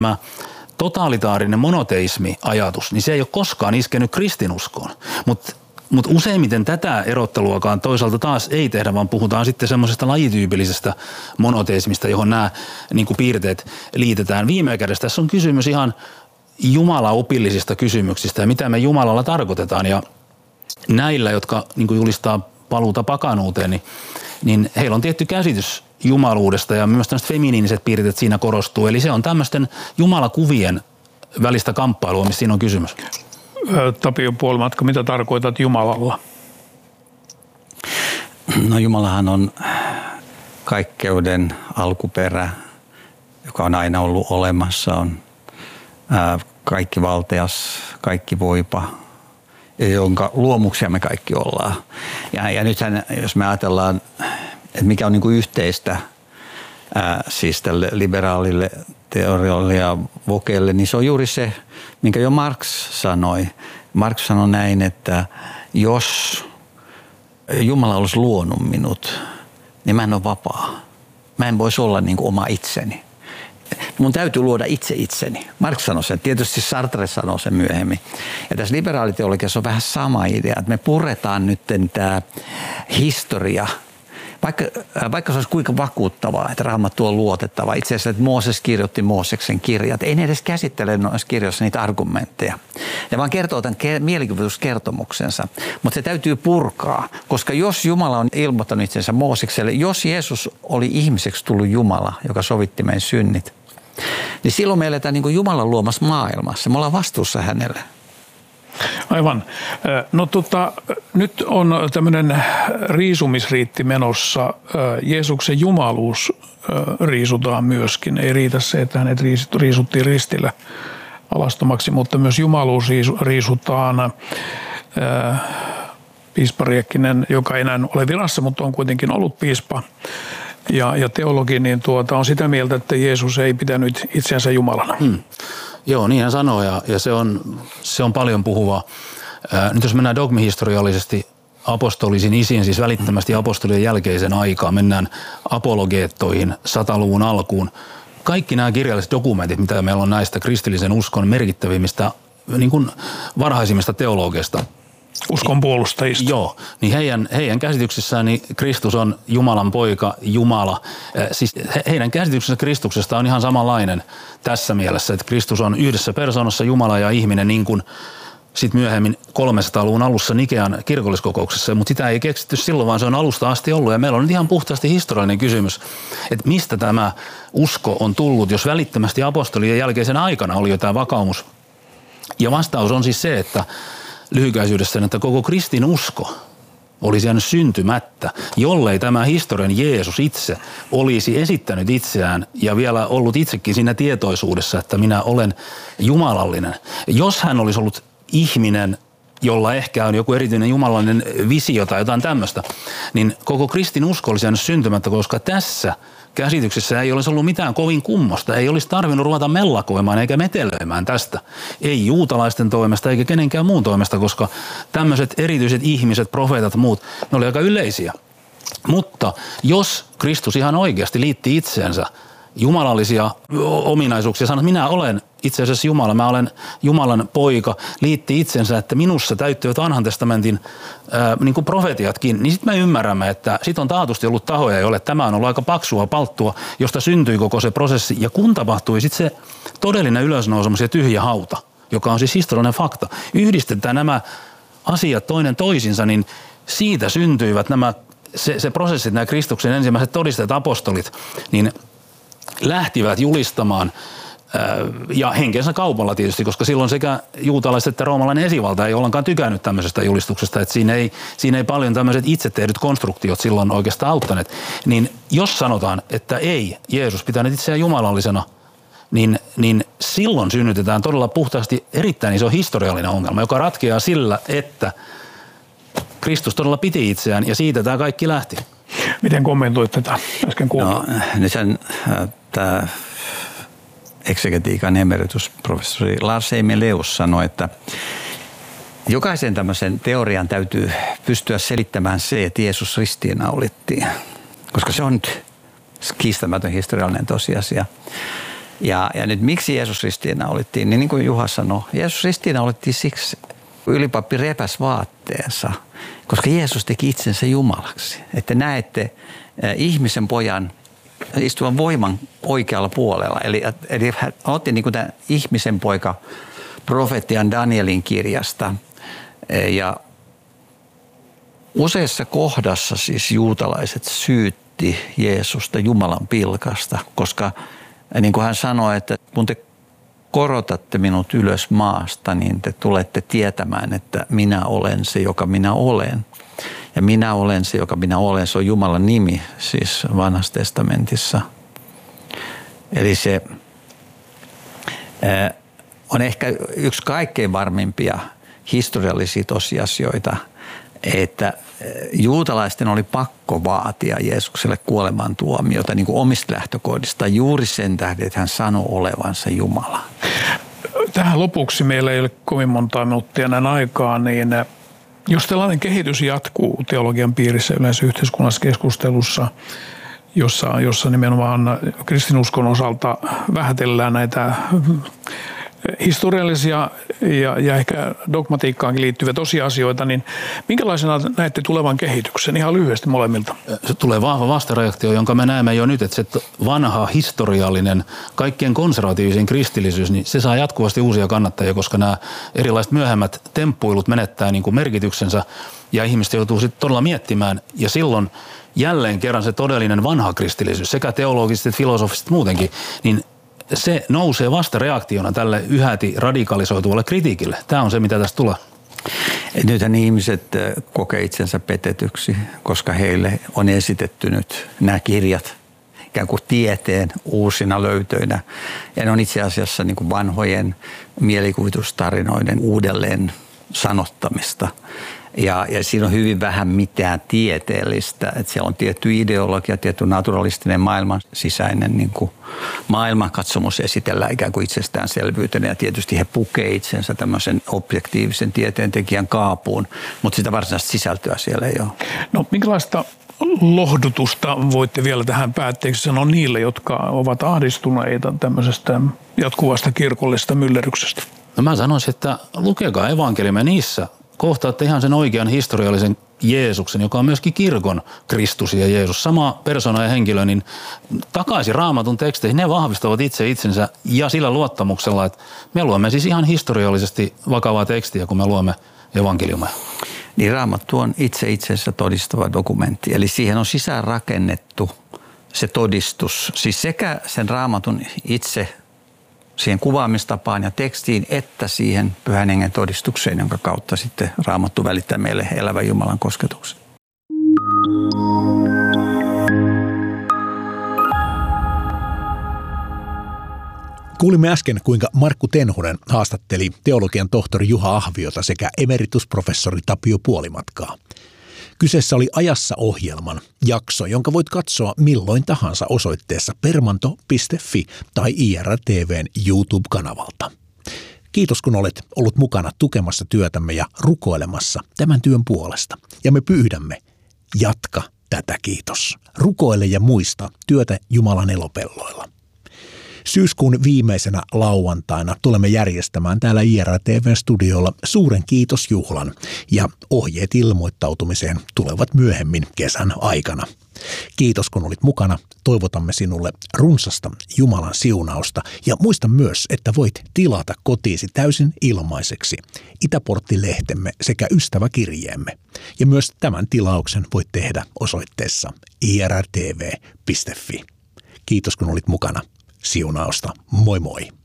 Tämä totalitaarinen monoteismi-ajatus, niin se ei ole koskaan iskenyt kristinuskoon, mutta useimmiten tätä erotteluakaan toisaalta taas ei tehdä, vaan puhutaan sitten semmoisesta lajityypillisestä monoteismista, johon nämä niin kuin piirteet liitetään. Viime kädessä tässä on kysymys ihan jumalaopillisista kysymyksistä ja mitä me Jumalalla tarkoitetaan. Ja näillä, jotka niin kuin julistaa paluuta pakanuuteen, niin heillä on tietty käsitys jumaluudesta ja myös tämmöiset feminiiniset piirteet siinä korostuu. Eli se on tämmöisten jumalakuvien välistä kamppailua, missä siinä on kysymys. Tapio Puolimatka, mitä tarkoitat Jumalalla? No Jumalahan on kaikkeuden alkuperä, joka on aina ollut olemassa, on kaikki valtias, kaikki voipa, jonka luomuksia me kaikki ollaan. Ja nythän, jos me ajatellaan, että mikä on niin kuin yhteistä siis tälle liberaalille teorialle ja vokeelle, niin se on juuri se, minkä jo Marx sanoi. Marx sanoi näin, että jos Jumala olisi luonut minut, niin mä en ole vapaa. Mä en voisi olla niin kuin oma itseni. Mun täytyy luoda itse itseni. Marx sanoi sen. Tietysti Sartre sanoi sen myöhemmin. Ja tässä liberaaliteologiassa on vähän sama idea, että me puretaan nyt tämä historia. Vaikka se olisi kuinka vakuuttavaa, että Raamattu on luotettava. Itse asiassa, että Mooses kirjoitti Mooseksen kirjat. Ei ne edes käsittele noissa kirjoissa niitä argumentteja. Ne vaan kertoo tämän mielikuvituskertomuksensa. Mutta se täytyy purkaa, koska jos Jumala on ilmoittanut itsensä Moosekselle, jos Jeesus oli ihmiseksi tullut Jumala, joka sovitti meidän synnit, niin silloin me eletään niin kuin Jumalan luomassa maailmassa. Me ollaan vastuussa hänelle. Aivan. No nyt on tämmöinen riisumisriitti menossa. Jeesuksen jumaluus riisutaan myöskin. Ei riitä se, että hänet riisuttiin ristillä alastomaksi, mutta myös jumaluus riisutaan. Piispa Riekkinen, joka ei enää ole virassa, mutta on kuitenkin ollut piispa ja teologi, niin on sitä mieltä, että Jeesus ei pitänyt itseänsä Jumalana. Joo, niin hän sanoo ja se on paljon puhuvaa. Nyt jos mennään dogmihistoriallisesti apostolisin isiin, siis välittömästi apostolien jälkeisen aikaan, mennään apologeettoihin 100-luvun alkuun. Kaikki nämä kirjalliset dokumentit, mitä meillä on näistä kristillisen uskon merkittävimmistä, niin kuin varhaisimmista teologeista. Uskon puolustajista. Joo, niin heidän käsityksessään niin Kristus on Jumalan poika, Jumala. Siis heidän käsityksensä Kristuksesta on ihan samanlainen tässä mielessä, että Kristus on yhdessä persoonassa Jumala ja ihminen niin kuin sitten myöhemmin 300-luvun alussa Nikean kirkolliskokouksessa, mutta sitä ei keksitty silloin, vaan se on alusta asti ollut. Ja meillä on nyt ihan puhtaasti historiallinen kysymys, että mistä tämä usko on tullut, jos välittömästi apostolien jälkeisen aikana oli jo tämä vakaumus. Ja vastaus on siis se, että lyhykäisyydessään, että koko kristin usko olisi jäänyt syntymättä, jollei tämä historian Jeesus itse olisi esittänyt itseään ja vielä ollut itsekin siinä tietoisuudessa, että minä olen jumalallinen. Jos hän olisi ollut ihminen, jolla ehkä on joku erityinen jumalallinen visio tai jotain tämmöistä, niin koko kristin usko olisi jäänyt syntymättä, koska tässä käsityksessä ei olisi ollut mitään kovin kummosta. Ei olisi tarvinnut ruveta mellakoimaan eikä metelöimään tästä. Ei juutalaisten toimesta eikä kenenkään muun toimesta, koska tämmöiset erityiset ihmiset, profeetat, muut, ne oli aika yleisiä. Mutta jos Kristus ihan oikeasti liitti itseensä jumalallisia ominaisuuksia, sanoi, että minä olen itse asiassa Jumala, mä olen Jumalan poika, liitti itsensä, että minussa täyttyvät vanhan testamentin niin kuin profetiatkin, niin sitten me ymmärrämme, että sitten on taatusti ollut tahoja, joille tämä on ollut aika paksua palttua, josta syntyi koko se prosessi. Ja kun tapahtui sitten se todellinen ylösnousemus ja tyhjä hauta, joka on siis historiallinen fakta, yhdistetään nämä asiat toinen toisinsa, niin siitä syntyivät nämä, se prosessit, nämä Kristuksen ensimmäiset todisteet, apostolit, niin lähtivät julistamaan ja henkensä kaupalla tietysti, koska silloin sekä juutalaiset että roomalainen esivalta ei ollenkaan tykännyt tämmöisestä julistuksesta, että siinä ei paljon tämmöiset itse tehdyt konstruktiot silloin oikeastaan auttaneet. Niin jos sanotaan, että ei Jeesus pitänyt itseään jumalallisena, niin silloin synnytetään todella puhtaasti erittäin iso historiallinen ongelma, joka ratkeaa sillä, että Kristus todella piti itseään ja siitä tämä kaikki lähti. Miten kommentoit tätä äsken kuulua? No, nythän tämä eksegetiikan emeritusprofessori Lars Emeleus sanoi, että jokaisen tämmöisen teorian täytyy pystyä selittämään se, että Jeesus ristiinnaulittiin, koska se on nyt kiistämätön historiallinen tosiasia. Ja nyt miksi Jeesus ristiinnaulittiin, niin kuin Juha sanoi, Jeesus ristiinnaulittiin siksi, ylipappi repäs vaatteensa, koska Jeesus teki itsensä Jumalaksi. Että näette ihmisen pojan istuvan voiman oikealla puolella. Eli hän otti niin kuin tämän ihmisen poika profetian Danielin kirjasta. Ja useassa kohdassa siis juutalaiset syytti Jeesusta Jumalan pilkasta, koska niin kuin hän sanoi, että kun te korotatte minut ylös maasta, niin te tulette tietämään, että minä olen se, joka minä olen. Ja minä olen se, joka minä olen. Se on Jumalan nimi, siis Vanhassa testamentissa. Eli se on ehkä yksi kaikkein varmimpia historiallisia tosiasioita, että juutalaisten oli pakko vaatia Jeesukselle kuolemantuomiota niin kuin omista lähtökohdista juuri sen tähden, että hän sanoi olevansa Jumala. Tähän lopuksi meillä ei ole kovin montaa minuuttia enää aikaa, niin jos tällainen kehitys jatkuu teologian piirissä yleensä yhteiskunnallisessa keskustelussa, jossa nimenomaan kristinuskon osalta vähätellään näitä historiallisia ja ehkä dogmatiikkaankin liittyviä tosiasioita, niin minkälaisena näette tulevan kehityksen ihan lyhyesti molemmilta? Se tulee vahva vastareaktio, jonka me näemme jo nyt, että se vanha historiallinen, kaikkien konservatiivisen kristillisyys, niin se saa jatkuvasti uusia kannattajia, koska nämä erilaiset myöhemmät temppuilut menettää niin kuin merkityksensä ja ihmiset joutuu sitten todella miettimään ja silloin jälleen kerran se todellinen vanha kristillisyys, sekä teologisesti että filosofisesti muutenkin, niin se nousee vasta reaktiona tälle yhäti radikalisoituvalle kritiikille. Tämä on se, mitä tästä tulee. Nythän ihmiset kokee itsensä petetyksi, koska heille on esitetty nyt nämä kirjat ikään kuin tieteen uusina löytöinä. Ja ne on itse asiassa niin kuin vanhojen mielikuvitustarinoiden uudelleen sanottamista. Ja siinä on hyvin vähän mitään tieteellistä, että siellä on tietty ideologia, tietty naturalistinen maailman sisäinen niin kuin maailmankatsomus esitellään ikään kuin itsestäänselvyytenä ja tietysti he pukee itsensä tämmöisen objektiivisen tieteentekijän kaapuun, mutta sitä varsinaista sisältöä siellä ei ole. No minkälaista lohdutusta voitte vielä tähän päätteeksi sanoa niille, jotka ovat ahdistuneita tämmöisestä jatkuvasta kirkollisesta myllerryksestä? No mä sanoisin, että lukekaa evankeliumia niissä. Kohtaatte ihan sen oikean historiallisen Jeesuksen, joka on myöskin kirkon Kristus ja Jeesus. Sama persona ja henkilö, niin takaisin Raamatun teksteihin, ne vahvistavat itse itsensä ja sillä luottamuksella, että me luemme siis ihan historiallisesti vakavaa tekstiä, kun me luemme evankeliumia. Niin Raamattu on itse itsensä todistava dokumentti, eli siihen on sisään rakennettu se todistus, siis sekä sen Raamatun itse siihen kuvaamistapaan ja tekstiin, että siihen Pyhän Hengen todistukseen, jonka kautta sitten Raamattu välittää meille elävän Jumalan kosketuksen. Kuulimme äsken, kuinka Markku Tenhonen haastatteli teologian tohtori Juha Ahviota sekä emeritusprofessori Tapio Puolimatkaa. Kyseessä oli Ajassa -ohjelman jakso, jonka voit katsoa milloin tahansa osoitteessa permanto.fi tai IRTV:n YouTube-kanavalta. Kiitos, kun olet ollut mukana tukemassa työtämme ja rukoilemassa tämän työn puolesta. Ja me pyydämme, jatka tätä, kiitos. Rukoile ja muista työtä Jumalan elopelloilla. Syyskuun viimeisenä lauantaina tulemme järjestämään täällä IRTV-studiolla suuren kiitosjuhlan ja ohjeet ilmoittautumiseen tulevat myöhemmin kesän aikana. Kiitos, kun olit mukana. Toivotamme sinulle runsasta Jumalan siunausta ja muista myös, että voit tilata kotiisi täysin ilmaiseksi Itäportti-lehtemme sekä ystäväkirjeemme. Ja myös tämän tilauksen voit tehdä osoitteessa irtv.fi. Kiitos, kun olit mukana. Siunausta. Moi moi.